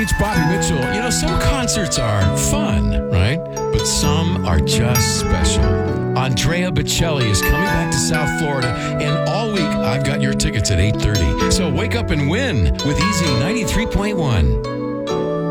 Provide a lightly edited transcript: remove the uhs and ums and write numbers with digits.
it's Bobby Mitchell. You know, some concerts are fun, right? But some are just special. Andrea Bocelli is coming back to South Florida, and all week I've got your tickets at 8:30. So wake up and win with Easy 93.1.